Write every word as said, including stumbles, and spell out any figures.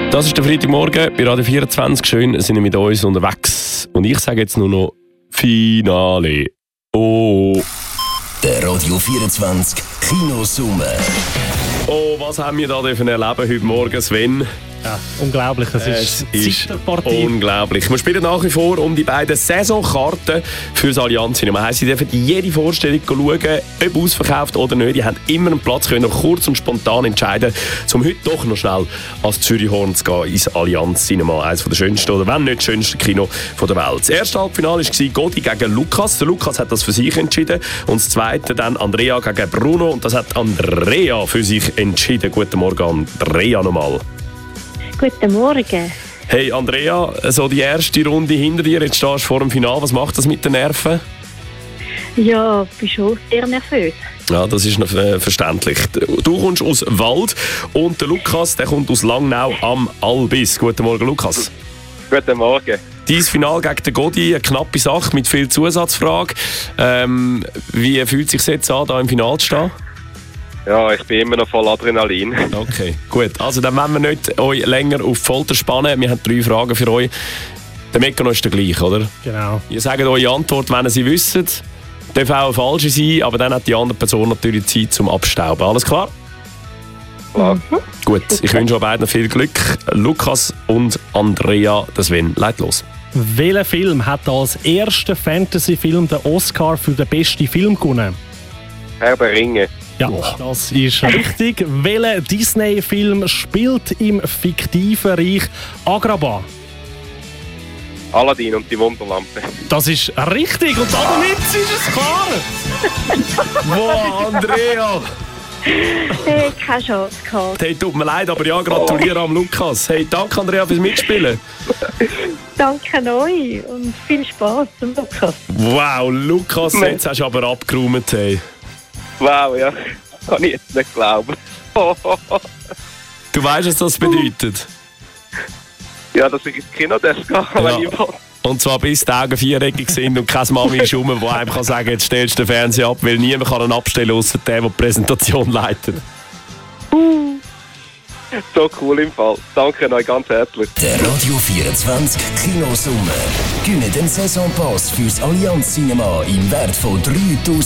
Das ist der Freitagmorgen bei Radio vierundzwanzig. Schön, sind wir mit uns unterwegs. Und ich sage jetzt nur noch Finale. Oh. Der Radio vierundzwanzig Kinosummer. Oh, was haben wir da dürfen erleben heute Morgen, Sven? Ja, unglaublich, es, Es ist ist Zitterpartie. unglaublich. Wir spielen nach wie vor um die beiden Saisonkarten für das Allianz Cinema. Heisst, Sie dürfen jede Vorstellung schauen, ob ausverkauft oder nicht. Die haben immer einen Platz, können noch kurz und spontan entscheiden, um heute doch noch schnell ans Zürichhorn zu gehen, ins Allianz Cinema. Eines der schönsten, oder wenn nicht das schönste Kino der Welt. Das erste Halbfinale war Godi gegen Lukas. Der Lukas hat das für sich entschieden. Und das zweite dann Andrea gegen Bruno. Und das hat Andrea für sich entschieden. Guten Morgen, Andrea, nochmal. Guten Morgen. Hey Andrea, so die erste Runde hinter dir, jetzt stehst du vor dem Finale. Was macht das mit den Nerven? Ja, ich bin schon sehr nervös. Ja, das ist noch äh, verständlich. Du kommst aus Wald und der Lukas, der kommt aus Langnau am Albis. Guten Morgen, Lukas. Guten Morgen. Dein Finale gegen den Godi, eine knappe Sache mit viel Zusatzfrage. Ähm, wie fühlt es sich jetzt an, da im Finale zu stehen? Ja, ich bin immer noch voll Adrenalin. Okay, gut. Also dann wollen wir nicht euch länger auf die Folter spannen. Wir haben drei Fragen für euch. Der Mechanismus ist der gleiche, oder? Genau. Ihr sagt eure Antwort, wenn ihr sie wisst. Darf auch eine falsche sein, aber dann hat die andere Person natürlich Zeit zum Abstauben. Alles klar? Klar. Mhm. Gut, ich wünsche euch beiden viel Glück. Lukas und Andrea, das Sven, legt los. Welcher Film hat als erster Fantasy-Film den Oscar für den besten Film gewonnen? Herr der Ringe. Ja, das ist richtig. Welcher Disney-Film spielt im fiktiven Reich Agrabah? Aladdin und die Wunderlampe. Das ist richtig und damit ist es klar. Wow, Andrea! Hey, keine Chance gehabt. Hey, tut mir leid, aber ja, gratuliere am Lukas. Hey, danke Andrea fürs Mitspielen. Danke euch und viel Spaß zum Lukas. Wow, Lukas, jetzt hast du aber abgeräumt. Hey. Wow, ja. Kann ich jetzt nicht glauben. Du weißt, was das bedeutet? Ja, dass ich ins Kino darf gehen, wenn Ja. ich will. Und zwar bis die Augen viereckig sind und keine Mami ist rum, die einem kann sagen, jetzt stellst du den Fernseher ab, weil niemand kann ihn abstellen, außer der, der die Präsentation leitet. So cool im Fall. Danke euch ganz herzlich. Der Radio vierundzwanzig Kinosummer. Gewinne den Saisonpass fürs Allianz Cinema im Wert von dreitausend